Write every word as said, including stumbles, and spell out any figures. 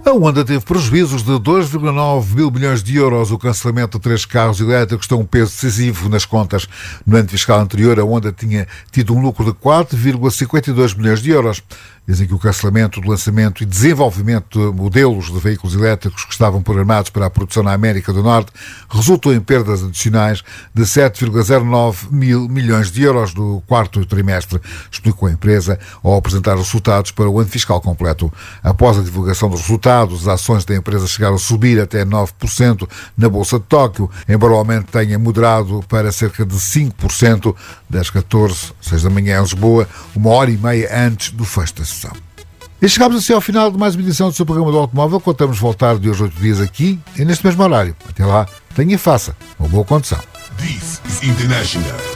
A Honda teve prejuízos de dois vírgula nove mil milhões de euros. O cancelamento de três carros elétricos tem um peso decisivo nas contas. No ano fiscal anterior, a Honda tinha tido um lucro de quatro vírgula cinquenta e dois milhões de euros. Dizem que o cancelamento do lançamento e desenvolvimento de modelos de veículos elétricos que estavam programados para a produção na América do Norte resultou em perdas adicionais de sete vírgula zero nove mil milhões de euros no quarto trimestre, explicou a empresa ao apresentar os resultados para o ano fiscal completo. Após a divulgação dos resultados, as ações da empresa chegaram a subir até nove por cento na Bolsa de Tóquio, embora o aumento tenha moderado para cerca de cinco por cento das catorze, seis da manhã em Lisboa, uma hora e meia antes do fecho da sessão. E chegamos assim ao final de mais uma edição do seu programa do automóvel. Contamos voltar de hoje a oito dias aqui e neste mesmo horário. Até lá, tenha e faça uma boa condução. This is International.